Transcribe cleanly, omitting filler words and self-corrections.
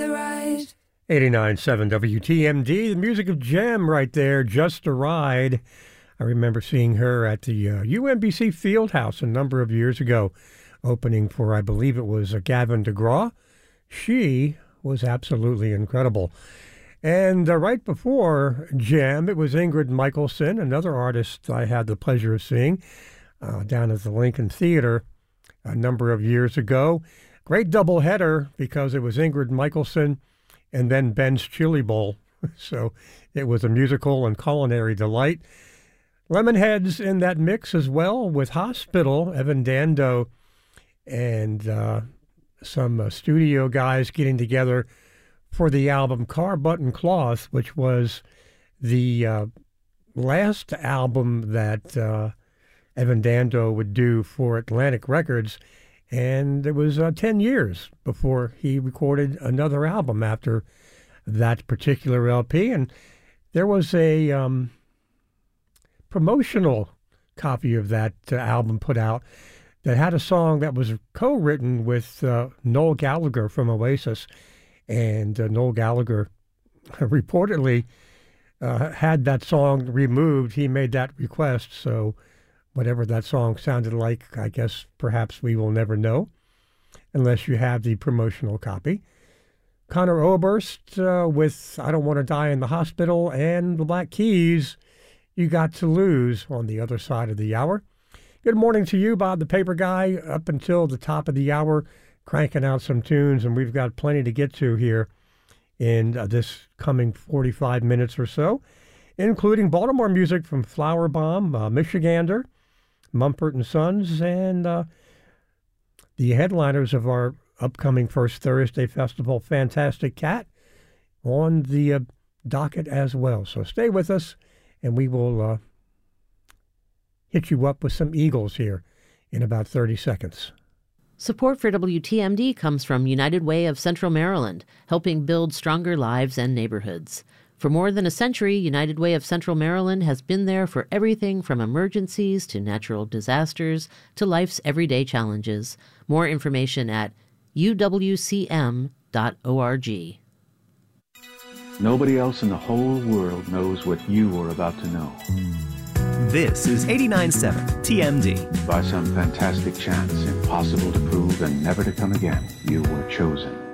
the ride. 89.7 WTMD, the music of Jem right there, Just a Ride. I remember seeing her at the UMBC Fieldhouse a number of years ago, opening for, I believe it was Gavin DeGraw. She was absolutely incredible. And right before Jem, it was Ingrid Michaelson, another artist I had the pleasure of seeing down at the Lincoln Theater a number of years ago. Great doubleheader because it was Ingrid Michaelson and then Ben's Chili Bowl. So it was a musical and culinary delight. Lemonheads in that mix as well with Hospital, Evan Dando, and some studio guys getting together for the album Car Button Cloth, which was the last album that Evan Dando would do for Atlantic Records. And it was 10 years before he recorded another album after that particular LP. And there was a promotional copy of that album put out that had a song that was co-written with Noel Gallagher from Oasis. And Noel Gallagher reportedly had that song removed. He made that request, so whatever that song sounded like, I guess perhaps we will never know unless you have the promotional copy. Conor Oberst with I Don't Want to Die in the Hospital, and the Black Keys, You Got to Lose, on the other side of the hour. Good morning to you, Bob the Paper Guy, up until the top of the hour, cranking out some tunes, and we've got plenty to get to here in this coming 45 minutes or so, including Baltimore music from Flower Bomb, Michigander, Mumford & Sons, and the headliners of our upcoming First Thursday Festival, Fantastic Cat, on the docket as well. So stay with us, and we will hit you up with some Eagles here in about 30 seconds. Support for WTMD comes from United Way of Central Maryland, helping build stronger lives and neighborhoods. For more than a century, United Way of Central Maryland has been there for everything from emergencies to natural disasters to life's everyday challenges. More information at uwcm.org. Nobody else in the whole world knows what you are about to know. This is 89.7 TMD. By some fantastic chance, impossible to prove and never to come again, you were chosen.